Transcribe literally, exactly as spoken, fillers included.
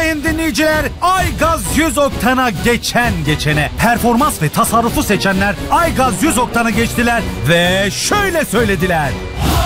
sayın dinleyiciler, Aygaz yüz oktana geçen geçene, performans ve tasarrufu seçenler Aygaz yüz oktanı geçtiler ve şöyle söylediler: